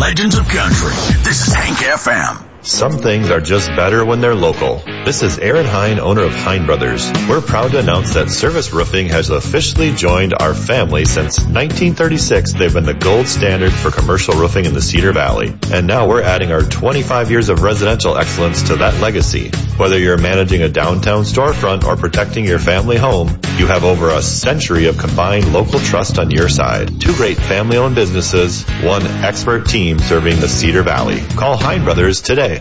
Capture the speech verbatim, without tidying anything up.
legends of country. This is Hank F M. Some things are just better when they're local. This is Aaron Hine, owner of Hine Brothers. We're proud to announce that Service Roofing has officially joined our family. Since nineteen thirty-six, they've been the gold standard for commercial roofing in the Cedar Valley. And now we're adding our twenty-five years of residential excellence to that legacy. Whether you're managing a downtown storefront or protecting your family home, you have over a century of combined local trust on your side. Two great family-owned businesses, one expert team serving the Cedar Valley. Call Hine Brothers today